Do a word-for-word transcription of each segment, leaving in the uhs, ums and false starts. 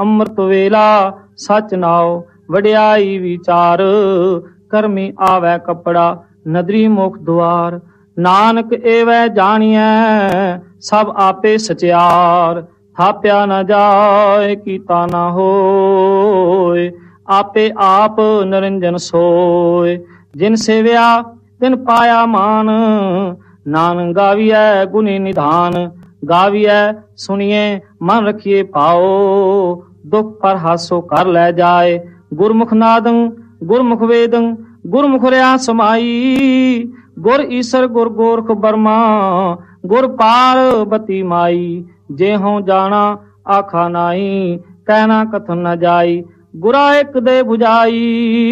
ਅੰਮ੍ਰਿਤ ਵੇਲਾ ਸਚ ਨਾਉ ਵਡਿਆਈ ਵਿਚਾਰ। ਕਰਮੀ ਆਵੈ ਕੱਪੜਾ ਨਦਰੀ ਮੁਖ ਦੁਆਰ। ਨਾਨਕ ਏਵੈ ਜਾਣੀਐ ਸਭ ਆਪੇ ਸਚਿਆਰ। ਥਾਪਿਆ ਨਾ ਜਾਏ ਕੀਤਾ ਨਾ ਹੋਏ ਆਪੇ ਆਪ ਨਿਰੰਜਨ ਸੋਏ। ਜਿਨ ਸੇਵਿਆ ਤਿਨ ਪਾਇਆ ਮਾਨ ਨਾਨਕ ਗਾਵੀਐ ਗੁਣੀ ਨਿਧਾਨ। ਗਾਵੀਐ ਸੁਣੀਏ ਮਨ ਰਖੀਏ ਪਾਓ ਦੁਖ ਪਰ ਹਾਸੋ ਕਰ ਲੈ ਜਾਏ। ਗੁਰਮੁਖ ਨਾਦੰ ਗੁਰਮੁਖ ਵੇਦੰ ਗੁਰਮੁਖ ਰਿਆ ਸਮਾਈ। ਗੁਰ ਈਸਰ ਗੁਰ ਗੋਰਖ ਬਰਮਾ ਗੁਰ ਪਾਰਬਤੀ ਮਾਈ। ਜੇ ਹੋਂ ਜਾਣਾ ਆਖਾ ਨਾਈ ਕਹਿਣਾ ਕਥਨ ਨ ਜਾਈ। ਗੁਰਾ ਇੱਕ ਦੇ 부ਝਾਈ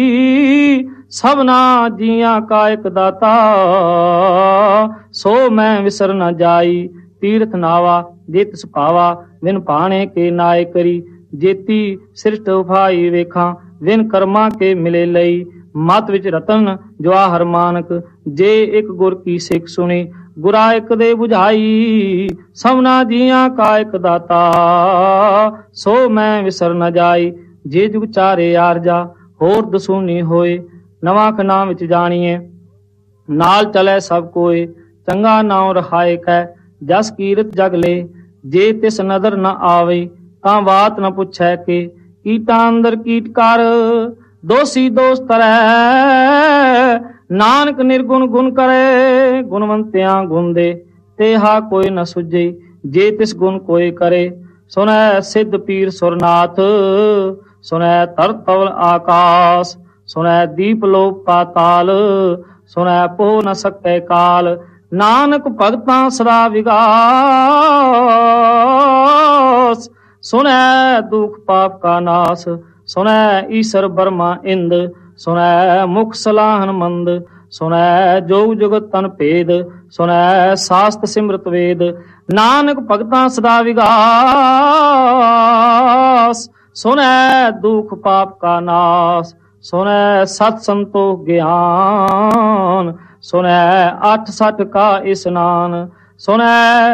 ਸਭਨਾ ਜੀਆਂ ਕਾ ਇੱਕ ਦਾਤਾ। ਸੋ ਮੈਂ ਵਿਸਰ ਨ ਜਾਈ ਤੀਰਥ ਨਾਵਾ ਜੇ ਤਿਸ ਭਾਵਾ। ਵਿਨ ਭਾਣੇ ਕੇ ਨਾਏ ਕਰੀ ਜੇਤੀ ਸ੍ਰਿਸ਼ਟ ਉਫਾਈ ਵੇਖਾਂ। ਵਿਨ ਕਰਮਾਂ ਕੇ ਮਿਲੇ ਲਈ ਮਤ ਵਿੱਚ ਰਤਨ ਜਵਾ ਹਰ ਮਾਨਕ। ਜੇ ਇੱਕ ਗੁਰ ਕੀ ਸਿੱਖ ਸੁਣੀ ਗੁਰਾ ਇੱਕ ਦੇ 부ਝਾਈ। ਸਭਨਾ ਜੀਆਂ ਕਾ ਇੱਕ ਦਾਤਾ ਸੋ ਮੈਂ ਵਿਸਰ ਨ ਜਾਈ। ਜੇ ਜੁਗ ਚਾਰੇ ਆਰਜਾ ਹੋਰ ਦਸੂਨੀ ਹੋਏ ਨਵਾਂ ਖਨਾ ਵਿੱਚ ਜਾਣੀਏ। ਨਾਲ ਚਲੇ ਸਭ ਕੋਏ ਚੰਗਾ ਨਾਉ ਰਹਾਏ ਕੈ ਜਸ ਕੀਰਤ ਜਗ ਲੈ। ਜੇ ਤਿਸ ਨਦਰ ਨ ਆਵੇ ਤਾਂ ਬਾਤ ਨ ਪੁੱਛੈ ਕੇ ਕੀਟਾਂ ਅੰਦਰ ਕੀਟ ਕਰ। ਦੋਸੀ ਦੋਸ ਤਰੈ ਨਾਨਕ ਨਿਰਗੁਣ ਗੁਣ ਕਰੇ। ਗੁਣਵੰਤਿਆਂ ਗੁਣ ਦੇ ਤੇਹਾ ਕੋਈ ਨ ਸੁਝੇ। ਜੇ ਤਿਸ ਗੁਣ ਕੋਈ ਕਰੇ ਸੁਨੈ ਸਿੱਧ ਪੀਰ ਸੁਰਨਾਥ। ਸੁਨੈ ਧਰ ਤਵਲ ਆਕਾਸ ਸੁਨੈ ਦੀਪ ਲੋਕ ਪਾਤਾਲ। ਸੁਨੈ ਪੋ ਨ ਸਕੈ ਕਾਲ ਨਾਨਕ ਭਗਤਾਂ ਸਦਾ ਵਿਗਾਸ। ਸੁਨੈ ਦੁਖ ਪਾਪ ਕਾ ਨਾਸ ਸੁਨੈ ਈਸਰ ਬਰਮਾ ਇੰਦ। ਸੁਨੈ ਮੁਖ ਸਲਾਹਨ ਮੰਦ ਸੁਨੈ ਜੋਗ ਜੁਗਤ ਤਨ ਭੇਦ। ਸੁਨੈ ਸਾਸਤ ਸਿਮਰਤ ਵੇਦ ਨਾਨਕ ਭਗਤਾਂ ਸਦਾ ਵਿਗਾਸ। ਸੁਨੈ ਦੁਖ ਪਾਪ ਕਾ ਨਾਸ ਸੁਨੈ ਸਤ ਸੰਤੋਖ ਗਿਆਨ। ਸੁਨੈ ਅੱਠ ਸਠ ਕਾ ਇਸਨਾਨ ਸੁਨੈ